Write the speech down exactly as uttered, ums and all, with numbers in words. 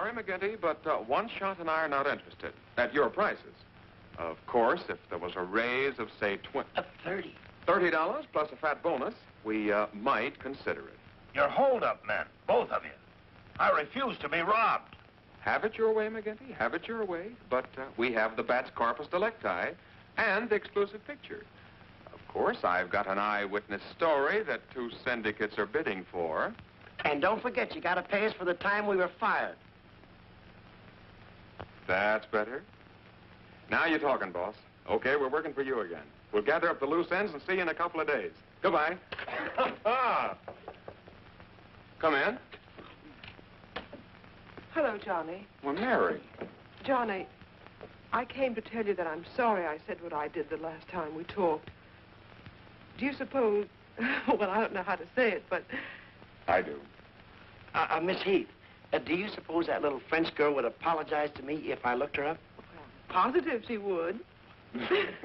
sorry, McGinty, but uh, One Shot and I are not interested. At your prices. Of course, if there was a raise of, say, twenty... Uh, thirty. thirty dollars plus a fat bonus, we uh, might consider it. You're hold-up men, both of you. I refuse to be robbed. Have it your way, McGinty. Have it your way. But uh, we have the Bats Corpus Delicti and the exclusive picture. Of course, I've got an eyewitness story that two syndicates are bidding for. And don't forget, you gotta pay us for the time we were fired. That's better. Now you're talking, boss. Okay, we're working for you again. We'll gather up the loose ends and see you in a couple of days. Goodbye. Come in. Hello, Johnny. Well, Mary. Johnny, I came to tell you that I'm sorry I said what I did the last time we talked. Do you suppose... well, I don't know how to say it, but... I do. Uh, uh, Miss Heath, uh, do you suppose that little French girl would apologize to me if I looked her up? Positive she would.